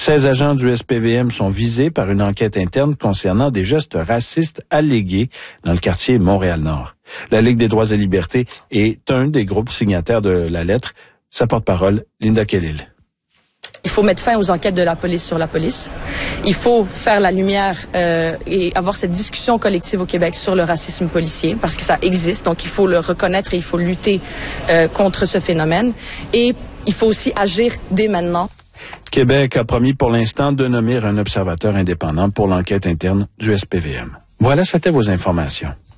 16 agents du SPVM sont visés par une enquête interne concernant des gestes racistes allégués dans le quartier Montréal-Nord. La Ligue des droits et libertés est un des groupes signataires de la lettre. Sa porte-parole, Linda Kellil. Il faut mettre fin aux enquêtes de la police sur la police. Il faut faire la lumière et avoir cette discussion collective au Québec sur le racisme policier, parce que ça existe, donc il faut le reconnaître et il faut lutter contre ce phénomène. Et il faut aussi agir dès maintenant. Québec a promis pour l'instant de nommer un observateur indépendant pour l'enquête interne du SPVM. Voilà, c'était vos informations.